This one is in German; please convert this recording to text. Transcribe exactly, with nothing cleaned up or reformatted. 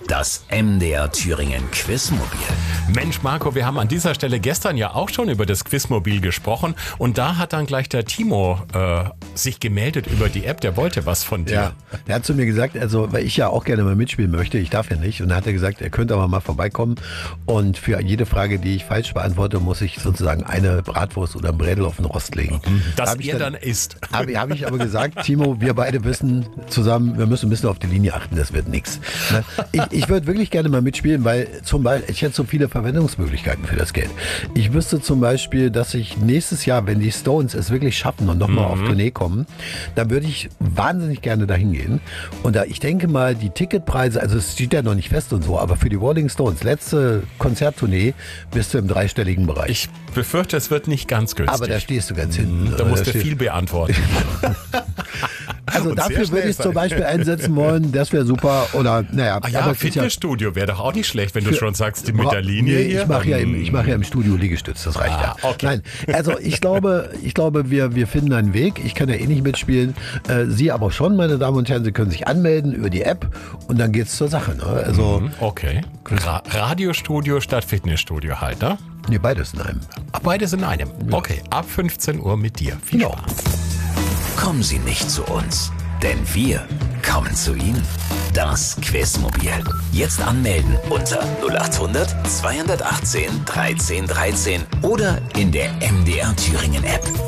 Das M D R Thüringen Quizmobil. Mensch, Marco, wir haben an dieser Stelle gestern ja auch schon über das Quizmobil gesprochen und da hat dann gleich der Timo äh, sich gemeldet über die App, der wollte was von dir. Ja, der hat zu mir gesagt, also weil ich ja auch gerne mal mitspielen möchte, ich darf ja nicht, und dann hat er gesagt, er könnte aber mal vorbeikommen und für jede Frage, die ich falsch beantworte, muss ich sozusagen eine Bratwurst oder ein Brädel auf den Rost legen. Das Hab ich ihr dann, dann isst. Habe hab ich aber gesagt, Timo, wir beide wissen zusammen, wir müssen ein bisschen auf die Linie achten, das wird nichts. Ich, ich würde wirklich gerne mal mitspielen, weil zum Beispiel, ich hätte so viele Verwendungsmöglichkeiten für das Geld. Ich wüsste zum Beispiel, dass ich nächstes Jahr, wenn die Stones es wirklich schaffen und nochmal mhm. auf Tournee kommen, dann würde ich wahnsinnig gerne dahin gehen. Und da, ich denke mal, die Ticketpreise, also es steht ja noch nicht fest und so, aber für die Rolling Stones, letzte Konzerttournee, bist du im dreistelligen Bereich. Ich befürchte, es wird nicht ganz günstig. Aber da stehst du ganz hinten. Da musst du viel beantworten. Also dafür würde ich zum Beispiel einsetzen wollen, das wäre super. Oder naja, ah ja, Fitnessstudio wäre doch auch nicht schlecht, wenn du schon sagst, die mit der Linie nee, hier. Ich mache ja, im, ich mach ja im Studio Liegestütz, das reicht ah, ja. Okay. Nein, also ich glaube, ich glaube wir, wir finden einen Weg. Ich kann ja eh nicht mitspielen. Äh, Sie aber schon, meine Damen und Herren, Sie können sich anmelden über die App und dann geht's zur Sache. Ne? Also, okay. Ra- Radiostudio statt Fitnessstudio halt, ne? Nee, beides in einem. Beides in einem. Ja. Okay, ab fünfzehn Uhr mit dir. Viel genau. Spaß. Kommen Sie nicht zu uns, denn wir kommen zu Ihnen. Das Quizmobil. Jetzt anmelden unter null acht hundert zweihundertachtzehn dreizehn dreizehn oder in der M D R Thüringen App.